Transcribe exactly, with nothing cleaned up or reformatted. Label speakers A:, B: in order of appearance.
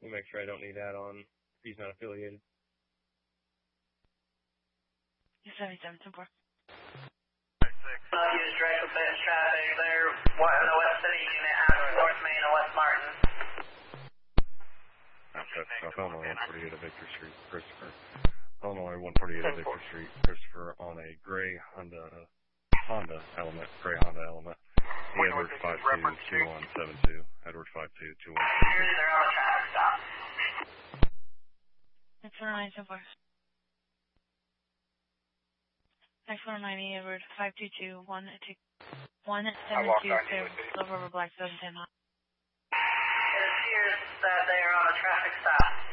A: We'll make sure I don't need that on if he's not affiliated.
B: seventy-seven, ten four.
C: Uh, use direct offense traffic there. What in the West City unit out of North Main and West Martin.
A: That's South Illinois, one forty-eight of Victor Street, Christopher. Illinois, one forty-eight of Victor Street, Christopher, on a gray Honda Honda Element, gray Honda Element. Edward five two two one seven two. Edward five two two one seven two.
C: They're on a traffic stop.
B: Next one nine ten four. Next one nine Edward five two two one two one seven two clear Silver over Black seven ten hot.
C: It appears that they are on a traffic stop.